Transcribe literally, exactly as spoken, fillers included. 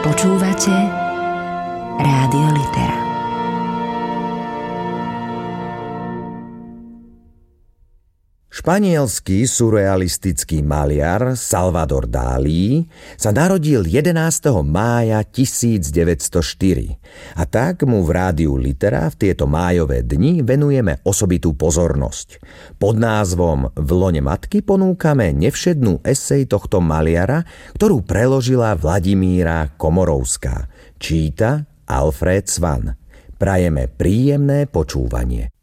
Počúvate Rádio Litera. Španielský surrealistický maliar Salvador Dalí sa narodil jedenásteho mája tisícdeväťstoštyri a tak mu v Rádiu Litera v tieto májové dni venujeme osobitú pozornosť. Pod názvom V lone matky ponúkame nevšednú esej tohto maliara, ktorú preložila Vladimíra Komorovská. Číta Alfred Svan. Prajeme príjemné počúvanie.